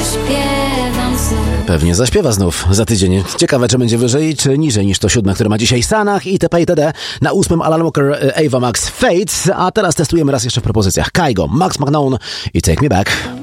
zaśpiewam znów. Pewnie zaśpiewa znów za tydzień. Ciekawe, czy będzie wyżej, czy niżej niż to 7, które ma dzisiaj Sanach i TP itd. Na 8 Alan Walker, Ava Max, Fate. A teraz testujemy raz jeszcze w propozycjach. Kygo, Max McNown i Take Me Back.